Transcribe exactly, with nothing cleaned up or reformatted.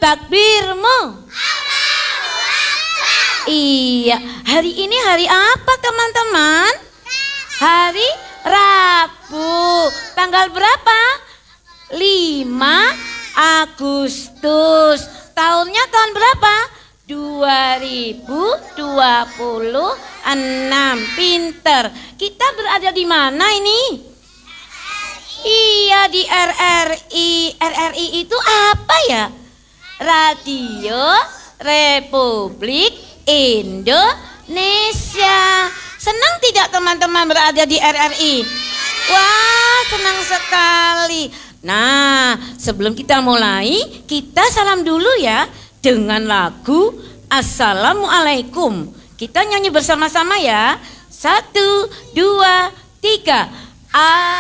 takbirmu. Iya, hari ini hari apa teman-teman? Hari Rabu. Tanggal berapa? lima Agustus. Tahunnya tahun berapa? dua ribu dua puluh enam. Pinter. Kita berada di mana ini? Iya, di R R I. R R I itu apa ya? Radio Republik Indonesia. Senang tidak teman-teman berada di R R I? Wah, senang sekali. Nah, sebelum kita mulai, kita salam dulu ya dengan lagu Assalamualaikum. Kita nyanyi bersama-sama ya. Satu, dua, tiga. A